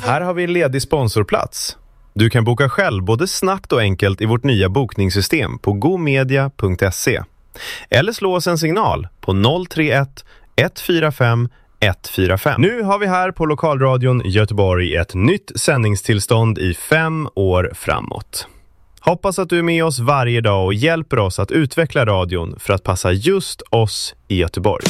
Här har vi en ledig sponsorplats. Du kan boka själv både snabbt och enkelt i vårt nya bokningssystem på gomedia.se. Eller slå oss en signal på 031 145 145. Nu har vi här på Lokalradion Göteborg ett nytt sändningstillstånd i 5 år framåt. Hoppas att du är med oss varje dag och hjälper oss att utveckla radion för att passa just oss i Göteborg.